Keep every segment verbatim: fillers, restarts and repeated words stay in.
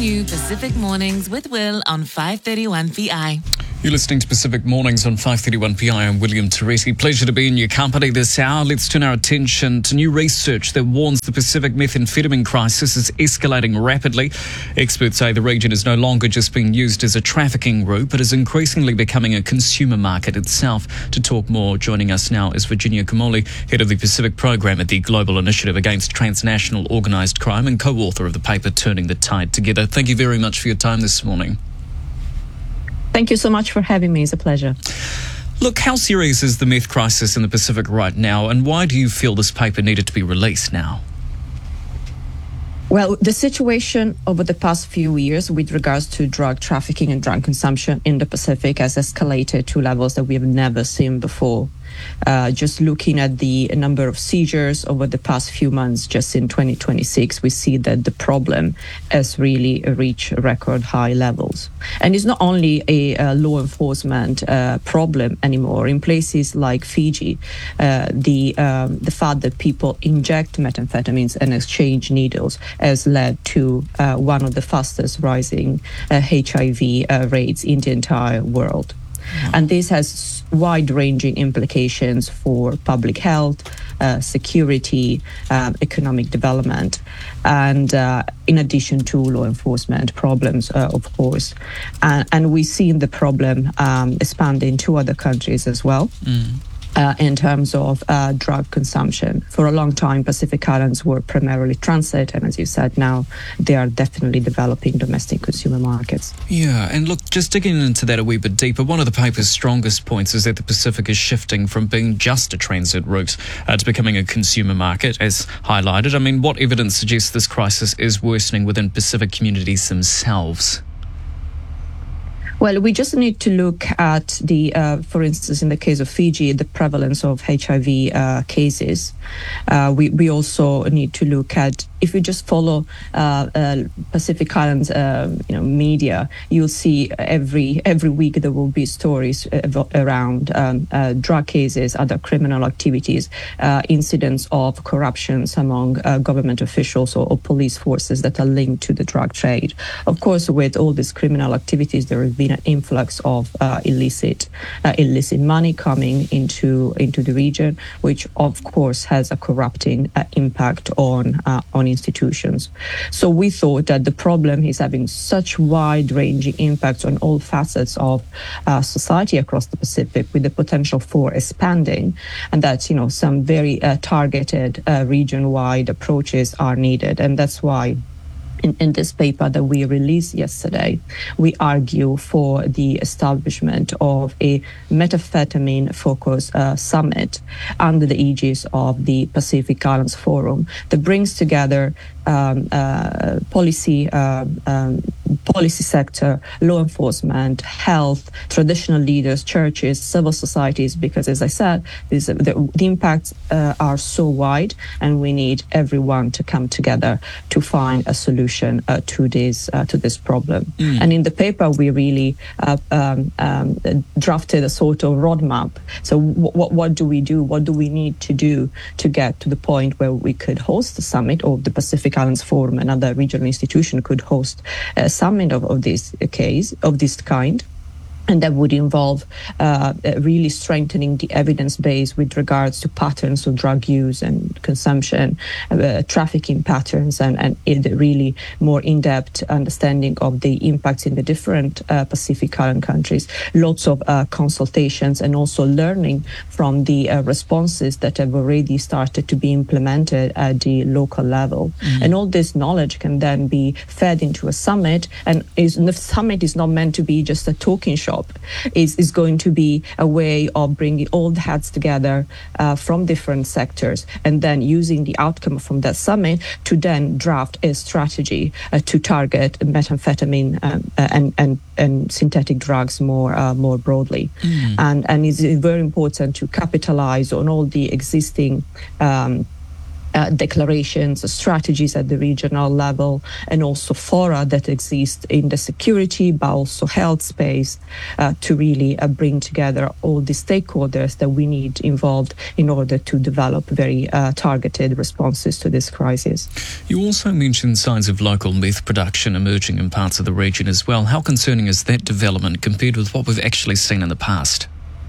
you Pacific Mornings with Will on five thirty-one P I. You're listening to Pacific Mornings on five thirty-one P I. I'm William Teresi. Pleasure to be in your company this hour. Let's turn our attention to new research that warns the Pacific methamphetamine crisis is escalating rapidly. Experts say the region is no longer just being used as a trafficking route, but is increasingly becoming a consumer market itself. To talk more, joining us now is Virginia Kamoli, head of the Pacific Program at the Global Initiative Against Transnational Organised Crime and co-author of the paper Turning the Tide Together. Thank you very much for your time this morning. Thank you so much for having me. It's a pleasure. Look, how serious is the meth crisis in the Pacific right now, and why do you feel this paper needed to be released now? Well, the situation over the past few years with regards to drug trafficking and drug consumption in the Pacific has escalated to levels that we have never seen before. Uh, just looking at the number of seizures over the past few months, just in twenty twenty-six, we see that the problem has really reached record high levels. And it's not only a, a law enforcement uh, problem anymore. In places like Fiji, uh, the um, the fact that people inject methamphetamines and exchange needles has led to uh, one of the fastest rising uh, H I V uh, rates in the entire world. Wow. And this has wide-ranging implications for public health, uh, security, uh, economic development, and uh, in addition to law enforcement problems, uh, of course. And, and we've seen the problem um, expanding to other countries as well. Mm. Uh, in terms of uh, drug consumption. For a long time, Pacific Islands were primarily transit, and as you said, now they are definitely developing domestic consumer markets. Yeah, and look, just digging into that a wee bit deeper, one of the paper's strongest points is that the Pacific is shifting from being just a transit route uh, to becoming a consumer market, as highlighted. I mean, what evidence suggests this crisis is worsening within Pacific communities themselves? Well, we just need to look at the, uh, for instance, in the case of Fiji, the prevalence of H I V uh, cases. Uh, we, we also need to look at, if you just follow uh, uh, Pacific Islands uh, you know, media, you'll see every every week there will be stories around um, uh, drug cases, other criminal activities, uh, incidents of corruptions among uh, government officials or, or police forces that are linked to the drug trade. Of course, with all these criminal activities, there has been an influx of uh, illicit uh, illicit money coming into into the region, which of course has a corrupting uh, impact on uh, on institutions. So we thought that the problem is having such wide-ranging impacts on all facets of uh, society across the Pacific, with the potential for expanding, and that you know some very uh, targeted uh, region-wide approaches are needed, and that's why. In, in this paper that we released yesterday, we argue for the establishment of a methamphetamine-focused uh, summit under the aegis of the Pacific Islands Forum that brings together um, uh, policy, uh, um, policy sector, law enforcement, health, traditional leaders, churches, civil societies, because as I said, this, the, the impacts uh, are so wide, and we need everyone to come together to find a solution uh, to this uh, to this problem. Mm. And in the paper, we really uh, um, um, drafted a sort of roadmap. So what what do we do? What do we need to do to get to the point where we could host the summit, or the Pacific Islands Forum, another regional institution, could host a summit of, of this case of this kind? And that would involve uh, really strengthening the evidence base with regards to patterns of drug use and consumption, uh, trafficking patterns, and, and really more in-depth understanding of the impacts in the different uh, Pacific Island countries. Lots of uh, consultations, and also learning from the uh, responses that have already started to be implemented at the local level. Mm-hmm. And all this knowledge can then be fed into a summit, and is, the summit is not meant to be just a talking shop. Is, is going to be a way of bringing all the heads together uh, from different sectors, and then using the outcome from that summit to then draft a strategy uh, to target methamphetamine um, and, and, and synthetic drugs more uh, more broadly. Mm. And, and it's very important to capitalize on all the existing um, Uh, declarations, strategies at the regional level, and also fora that exist in the security but also health space uh, to really uh, bring together all the stakeholders that we need involved in order to develop very uh, targeted responses to this crisis. You also mentioned signs of local meth production emerging in parts of the region as well. How concerning is that development compared with what we've actually seen in the past?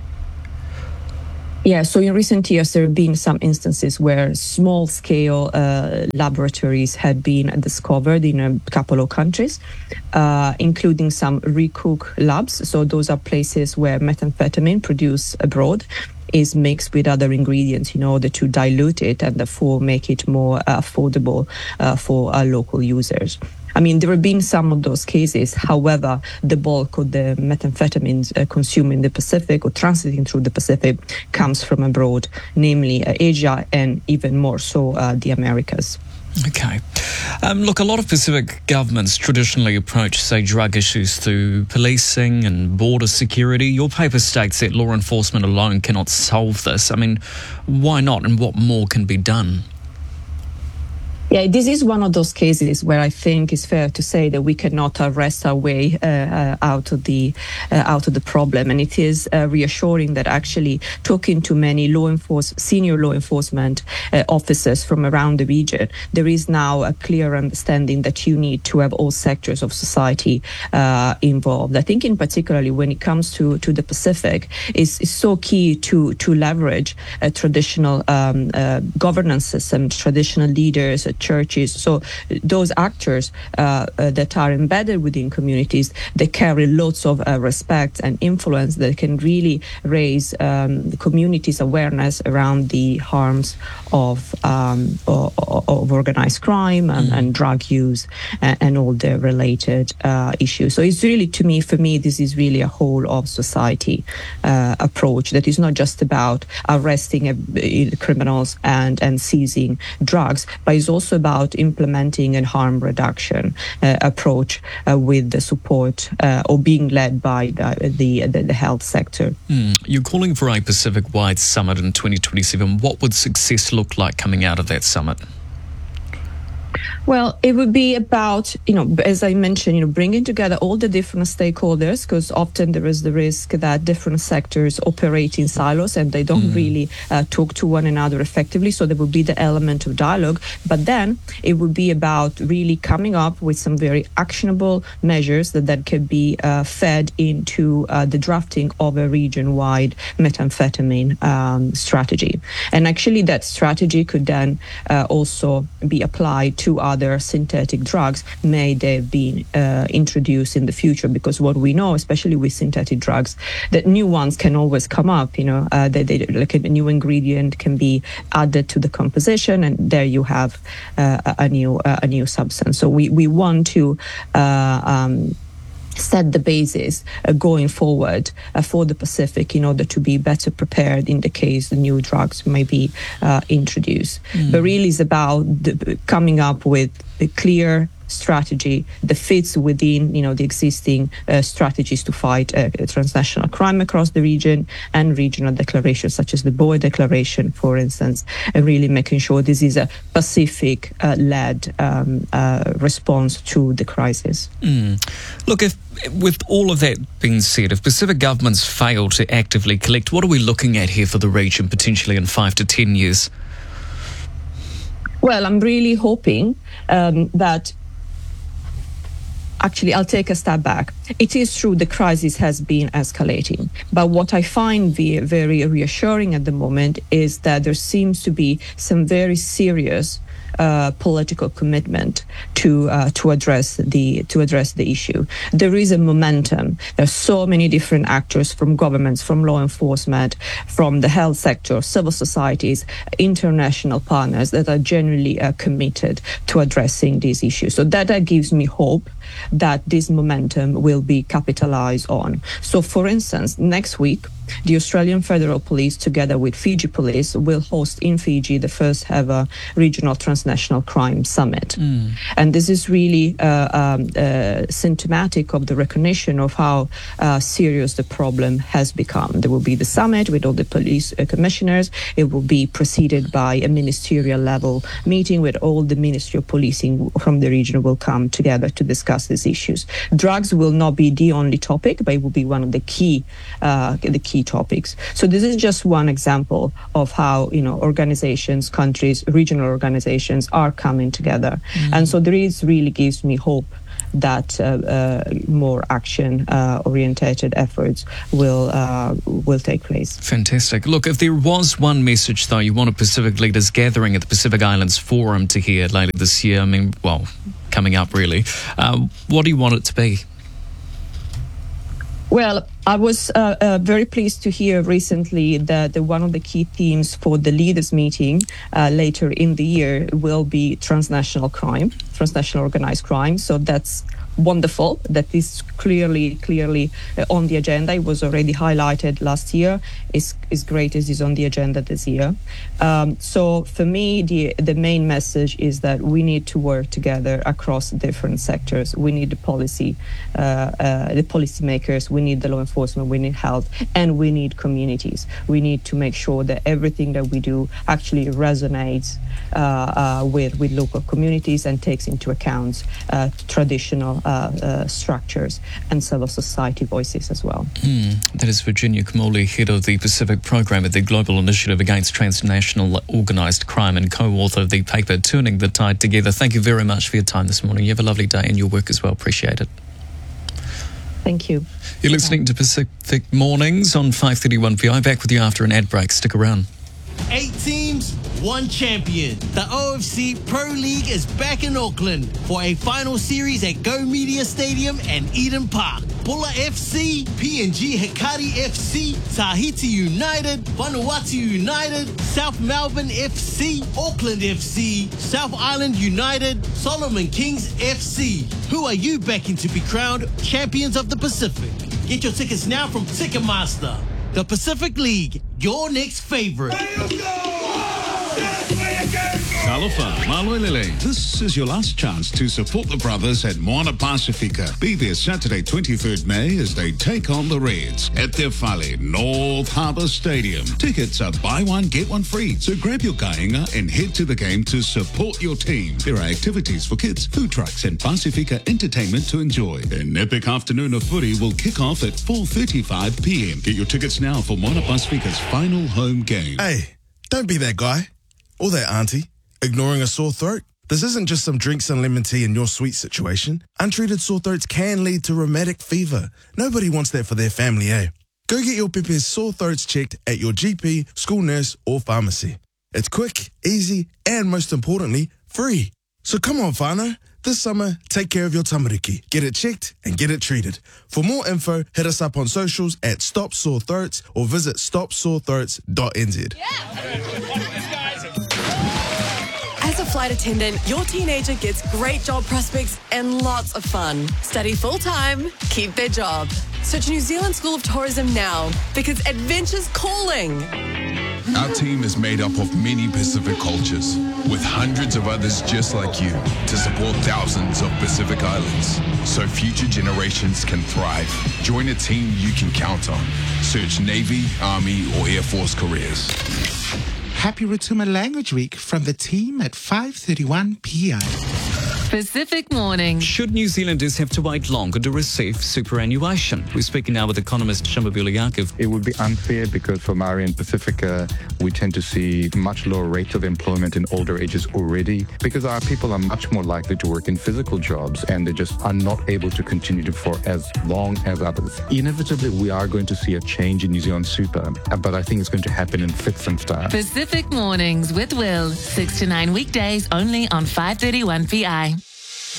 Yeah, so in recent years, there have been some instances where small-scale uh, laboratories had been discovered in a couple of countries, uh, including some recook labs. So those are places where methamphetamine produced abroad is mixed with other ingredients in order to dilute it and therefore make it more uh, affordable uh, for uh, local users. I mean, there have been some of those cases. However, the bulk of the methamphetamines uh, consumed in the Pacific or transiting through the Pacific comes from abroad, namely uh, Asia and even more so uh, the Americas. Okay. Um, look, a lot of Pacific governments traditionally approach, say, drug issues through policing and border security. Your paper states that law enforcement alone cannot solve this. I mean, why not, and what more can be done? Yeah, this is one of those cases where I think it's fair to say that we cannot arrest our way uh, uh, out of the uh, out of the problem, and it is uh, reassuring that actually talking to many law enforce senior law enforcement uh, officers from around the region, there is now a clear understanding that you need to have all sectors of society uh, involved. I think, in particularly when it comes to to the Pacific, is is so key to to leverage a traditional um, uh, governance system, traditional leaders, uh, churches. So those actors uh, uh, that are embedded within communities, they carry lots of uh, respect and influence that can really raise um, the community's awareness around the harms of um, of, of organized crime and, mm. and drug use and, and all the related uh, issues. So it's really, to me, for me, this is really a whole of society uh, approach that is not just about arresting uh, criminals and, and seizing drugs, but it's also about implementing a harm reduction uh, approach uh, with the support uh, or being led by the, the, the health sector. Mm. You're calling for a Pacific-wide summit in twenty twenty-seven. What would success look like coming out of that summit? Well, it would be about, you know, as I mentioned, you know, bringing together all the different stakeholders, because often there is the risk that different sectors operate in silos and they don't mm. really uh, talk to one another effectively. So there would be the element of dialogue. But then it would be about really coming up with some very actionable measures that, that could be uh, fed into uh, the drafting of a region-wide methamphetamine um, strategy. And actually that strategy could then uh, also be applied to other other synthetic drugs may they be uh, introduced in the future, because what we know, especially with synthetic drugs, that new ones can always come up. You know, uh, they, they, like a new ingredient can be added to the composition, and there you have uh, a new uh, a new substance. So we we want to Uh, um, set the basis uh, going forward uh, for the Pacific in order to be better prepared in the case the new drugs may be uh, introduced. Mm. But really it's about the, coming up with a clear strategy that fits within, you know, the existing uh, strategies to fight uh, transnational crime across the region and regional declarations such as the B O E Declaration, for instance, and really making sure this is a Pacific-led uh, um, uh, response to the crisis. Mm. Look, if with all of that being said, if Pacific governments fail to actively collect, what are we looking at here for the region potentially in five to ten years? Well, I'm really hoping um, that Actually, I'll take a step back. It is true the crisis has been escalating, but what I find very, very reassuring at the moment is that there seems to be some very serious uh, political commitment to uh, to address the to address the issue. There is a momentum. There are so many different actors, from governments, from law enforcement, from the health sector, civil societies, international partners that are genuinely uh, committed to addressing these issues. So that, that gives me hope that this momentum will be capitalized on. So, for instance, next week the Australian Federal Police, together with Fiji Police, will host in Fiji the first ever regional transnational crime summit. Mm. And this is really uh, um, uh, symptomatic of the recognition of how uh, serious the problem has become. There will be the summit with all the police uh, commissioners. It will be preceded by a ministerial level meeting with all the Ministry of Policing from the region will come together to discuss these issues. Drugs will not be the only topic, but it will be one of the key uh, the key topics. So this is just one example of how, you know, organizations, countries, regional organizations are coming together. Mm. And so there is really gives me hope that uh, uh, more action-orientated uh, efforts will uh, will take place. Fantastic. Look, if there was one message, though, you wanted Pacific leaders gathering at the Pacific Islands Forum to hear later this year, I mean, well, coming up really, uh, what do you want it to be? Well, I was uh, uh, very pleased to hear recently that the, one of the key themes for the leaders meeting uh, later in the year will be transnational crime, transnational organized crime. So that's wonderful. That is clearly, clearly uh, on the agenda. It was already highlighted last year. It's, it's great as is on the agenda this year. Um, so for me, the the main message is that we need to work together across different sectors. We need the policy, uh, uh, the policymakers. We need the law enforcement. We need health, and we need communities. We need to make sure that everything that we do actually resonates uh, uh, with with local communities and takes into account uh, traditional Uh, uh, structures and civil society voices as well. Mm, that is Virginia Kamoli, head of the Pacific Program at the Global Initiative Against Transnational Organised Crime and co-author of the paper Turning the Tide Together. Thank you very much for your time this morning. You have a lovely day and your work as well. Appreciate it. Thank you. You're listening to Pacific Mornings on five thirty-one P I. Back with you after an ad break. Stick around. Eight teams, one champion. The O F C Pro League is back in Auckland for a final series at Go Media Stadium and Eden Park. Bulla F C, P N G Hikari F C, Tahiti United, Vanuatu United, South Melbourne F C, Auckland F C, South Island United, Solomon Kings F C. Who are you backing to be crowned champions of the Pacific? Get your tickets now from Ticketmaster. The Pacific League, your next favorite. Talofa, Maloelele. This is your last chance to support the brothers at Moana Pacifica. Be there Saturday, twenty-third May, as they take on the Reds at Te Whale North Harbour Stadium. Tickets are buy one, get one free. So grab your kainga and head to the game to support your team. There are activities for kids, food trucks and Pacifica entertainment to enjoy. An epic afternoon of footy will kick off at four thirty-five p m. Get your tickets now for Moana Pacifica's final home game. Hey, don't be that guy or that auntie ignoring a sore throat. This isn't just some drinks and lemon tea in your sweet situation. Untreated sore throats can lead to rheumatic fever. Nobody wants that for their family, eh? Go get your Pepe's sore throats checked at your G P, school nurse or pharmacy. It's quick, easy and most importantly, free. So come on, whānau. This summer, take care of your tamariki. Get it checked and get it treated. For more info, hit us up on socials at Stop Sore Throats or visit stop sore throats dot n z. As a flight attendant, your teenager gets great job prospects and lots of fun. Study full-time, keep their job. Search New Zealand School of Tourism now, because adventure's calling. Our team is made up of many Pacific cultures, with hundreds of others just like you, to support thousands of Pacific Islands, so future generations can thrive. Join a team you can count on. Search Navy, Army, or Air Force careers. Happy Rotuma Language Week from the team at five thirty-one p m. Pacific Morning. Should New Zealanders have to wait longer to receive superannuation? We're speaking now with economist Shambhabula Yakov. It would be unfair because for Maori and Pacifica, we tend to see much lower rates of employment in older ages already because our people are much more likely to work in physical jobs and they just are not able to continue for as long as others. Inevitably, we are going to see a change in New Zealand super, but I think it's going to happen in fits and starts. Pacific Mornings with Will, six to nine weekdays only on five thirty-one P I.